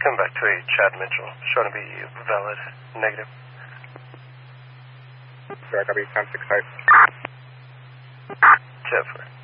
Send back to a Chad Mitchell, showing to be valid, negative. Sorry, copy, time 6 type. Chad 4.